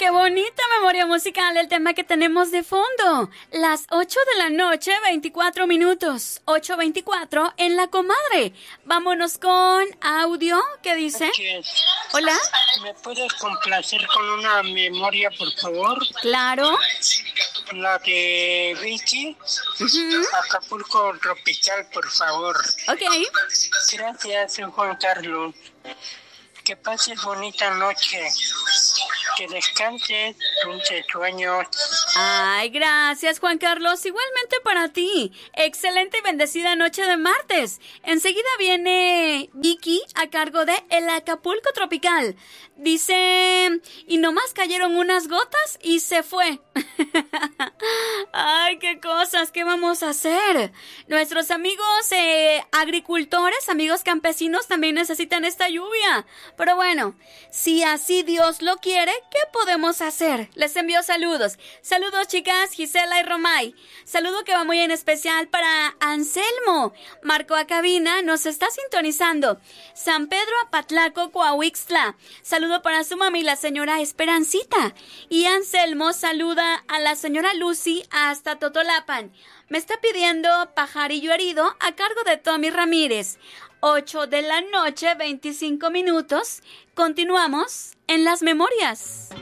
qué bonita memoria musical el tema que tenemos de fondo. Las 8 de la noche, 24 minutos. 8:24 en La Comadre. Vámonos con audio. ¿Qué dice? Hola. ¿Me puedes complacer con una memoria, por favor? Claro. La de Vicky. Acapulco Tropical, por favor. Ok. Gracias, Juan Carlos. Que pases bonita noche. Que descanses, dulces sueños. Ay, gracias, Juan Carlos. Igualmente para ti. Excelente y bendecida noche de martes. Enseguida viene Vicky a cargo de El Acapulco Tropical. Dice, y nomás cayeron unas gotas y se fue. Ay, qué cosas, ¿qué vamos a hacer? Nuestros amigos agricultores, amigos campesinos también necesitan esta lluvia. Pero bueno, si así Dios lo quiere, ¿qué podemos hacer? Les envío saludos. Saludos, chicas, Gisela y Romay. Saludo que va muy en especial para Anselmo. Marco a cabina, nos está sintonizando. San Pedro Apatlaco, Coahuixtla. Saludo para su mami, la señora Esperancita. Y Anselmo saluda a la señora Lucy hasta Totolapan. Me está pidiendo Pajarillo Herido a cargo de Tommy Ramírez. 8 de la noche, 25 minutos. Continuamos en Las Memorias.